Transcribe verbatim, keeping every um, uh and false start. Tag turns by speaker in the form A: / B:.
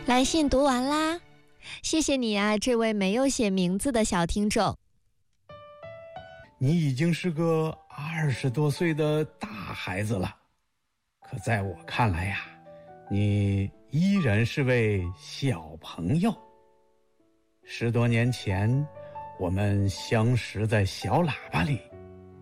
A: 来信读完啦，谢谢你啊，这位没有写名字的小听众。
B: 你已经是个二十多岁的大孩子了，可在我看来呀，你依然是位小朋友。十多年前，我们相识在小喇叭里，